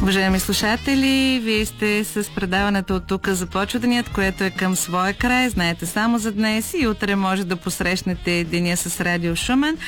Уважаеми слушатели, вие сте с предаването от тук започва денят, което е към своя край. Знаете, само за днес и утре може да посрещнете деня с Радио Шумен.